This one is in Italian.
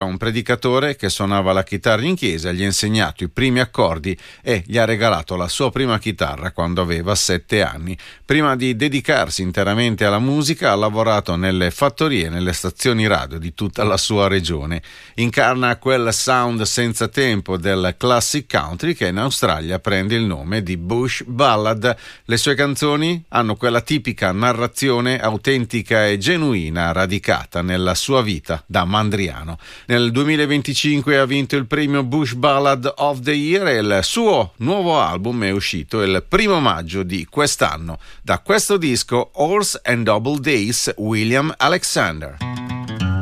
un predicatore che suonava la chitarra in chiesa, gli ha insegnato i primi accordi e gli ha regalato la sua prima chitarra quando aveva 7 anni. Prima di dedicarsi interamente alla musica ha lavorato nelle fattorie e nelle stazioni radio di tutta la sua regione. Incarna quel sound senza tempo del classic country che in Australia prende il nome di Bush Ballad. Le sue canzoni hanno quella tipica narrazione autentica e genuina radicata nella sua vita da mandriano. Nel 2025 ha vinto il premio Bush Ballad of the Year e il suo nuovo album è uscito il 1 maggio di quest'anno. Da questo disco Horse and Double Days, William Alexander.